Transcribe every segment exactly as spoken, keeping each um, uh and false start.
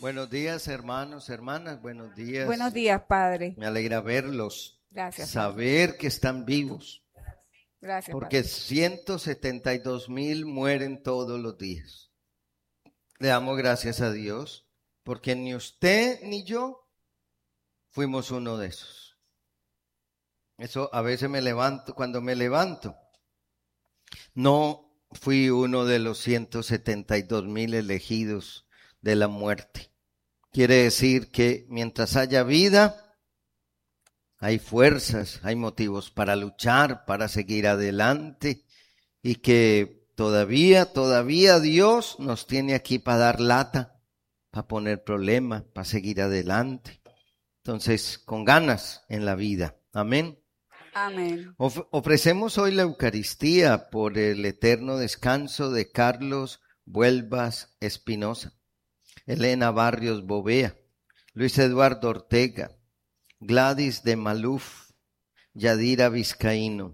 Buenos días, hermanos, hermanas, buenos días. Buenos días, Padre. Me alegra verlos. Gracias. Saber que están vivos. Gracias, Porque Padre. ciento setenta y dos mil mueren todos los días. Le damos gracias a Dios, porque ni usted ni yo fuimos uno de esos. Eso a veces me levanto, cuando me levanto, no fui uno de los ciento setenta y dos mil elegidos de la muerte. Quiere decir que mientras haya vida, hay fuerzas, hay motivos para luchar, para seguir adelante, y que todavía, todavía Dios nos tiene aquí para dar lata, para poner problema, para seguir adelante. Entonces, con ganas en la vida. Amén. Amén. Of- ofrecemos hoy la Eucaristía por el eterno descanso de Carlos Vuelvas Espinosa, Elena Barrios Bovea, Luis Eduardo Ortega, Gladys de Maluf, Yadira Vizcaíno.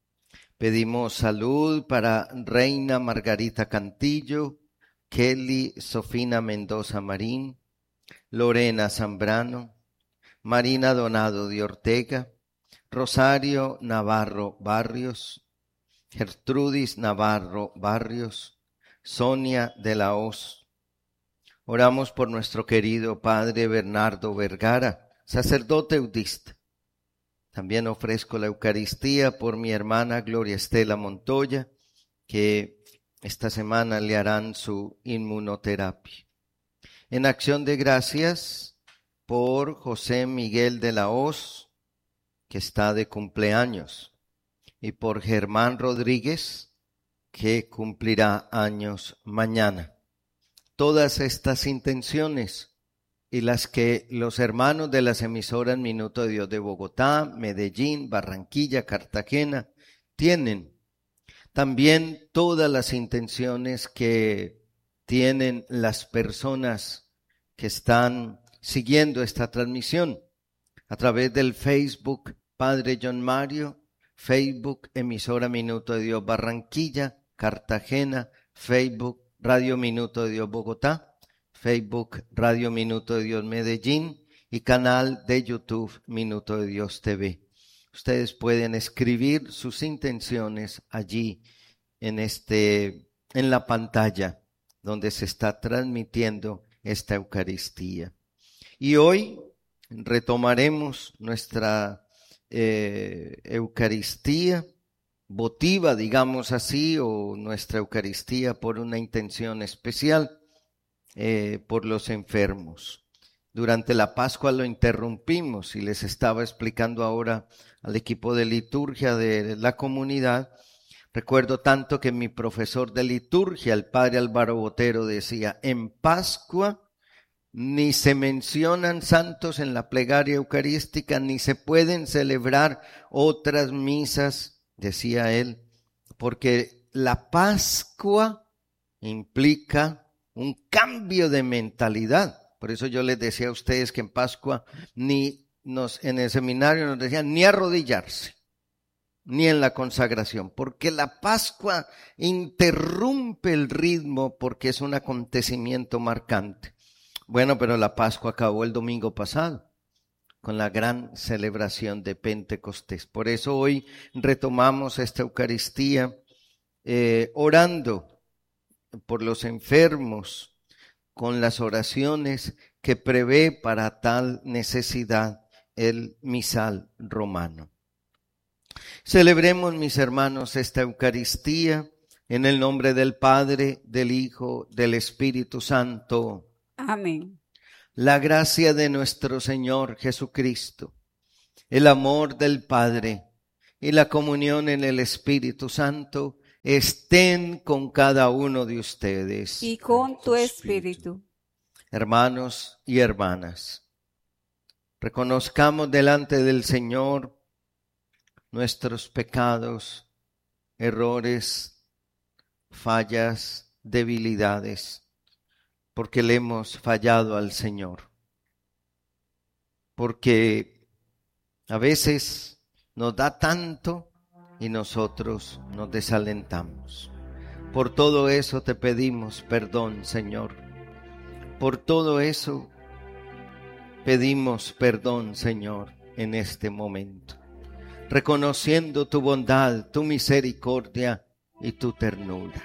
Pedimos salud para Reina Margarita Cantillo, Kelly Sofina Mendoza Marín, Lorena Zambrano, Marina Donado de Ortega, Rosario Navarro Barrios, Gertrudis Navarro Barrios, Sonia de la Hoz. Oramos por nuestro querido Padre Bernardo Vergara, sacerdote eudista. También ofrezco la Eucaristía por mi hermana Gloria Estela Montoya, que esta semana le harán su inmunoterapia. En acción de gracias por José Miguel de la Hoz, que está de cumpleaños, y por Germán Rodríguez, que cumplirá años mañana. Todas estas intenciones y las que los hermanos de las emisoras Minuto de Dios de Bogotá, Medellín, Barranquilla, Cartagena tienen. También todas las intenciones que tienen las personas que están siguiendo esta transmisión a través del Facebook Padre John Mario, Facebook Emisora Minuto de Dios Barranquilla, Cartagena, Facebook Radio Minuto de Dios Bogotá, Facebook Radio Minuto de Dios Medellín y canal de YouTube Minuto de Dios T V. Ustedes pueden escribir sus intenciones allí en este, en la pantalla donde se está transmitiendo esta Eucaristía. Y hoy retomaremos nuestra eh, Eucaristía votiva, digamos así, o nuestra Eucaristía por una intención especial. Eh, por los enfermos. Durante la Pascua lo interrumpimos y les estaba explicando ahora al equipo de liturgia de la comunidad. Recuerdo tanto que mi profesor de liturgia, el padre Álvaro Botero, decía: en Pascua ni se mencionan santos en la plegaria eucarística, ni se pueden celebrar otras misas, decía él, porque la Pascua implica un cambio de mentalidad. Por eso yo les decía a ustedes que en Pascua ni nos, en el seminario nos decían ni arrodillarse, ni en la consagración, porque la Pascua interrumpe el ritmo porque es un acontecimiento marcante. Bueno, pero la Pascua acabó el domingo pasado con la gran celebración de Pentecostés. Por eso hoy retomamos esta Eucaristía eh, orando por los enfermos, con las oraciones que prevé para tal necesidad el misal romano. Celebremos, mis hermanos, esta Eucaristía en el nombre del Padre, del Hijo, del Espíritu Santo. Amén. La gracia de nuestro Señor Jesucristo, el amor del Padre y la comunión en el Espíritu Santo estén con cada uno de ustedes. Y con tu espíritu. Hermanos y hermanas, reconozcamos delante del Señor nuestros pecados, errores, fallas, debilidades, porque le hemos fallado al Señor. Porque a veces nos da tanto y nosotros nos desalentamos. Por todo eso te pedimos perdón, Señor. Por todo eso pedimos perdón, Señor, en este momento, reconociendo tu bondad, tu misericordia y tu ternura.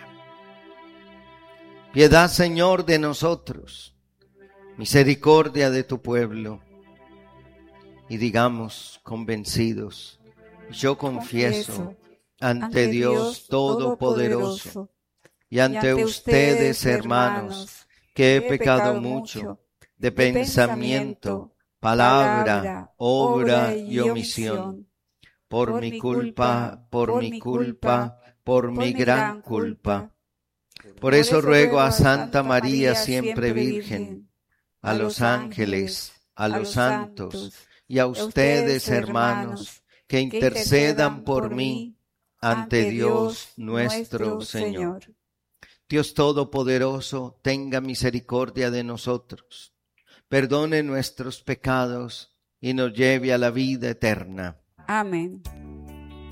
Piedad, Señor, de nosotros, misericordia de tu pueblo, y digamos convencidos: yo confieso ante Dios Todopoderoso y ante ustedes, hermanos, que he pecado mucho de pensamiento, palabra, obra y omisión. Por mi culpa, por mi culpa, por mi gran culpa. Por eso ruego a Santa María, siempre Virgen, a los ángeles, a los santos y a ustedes, hermanos, que intercedan por mí ante Dios nuestro Señor. Dios Todopoderoso, tenga misericordia de nosotros, perdone nuestros pecados y nos lleve a la vida eterna. Amén.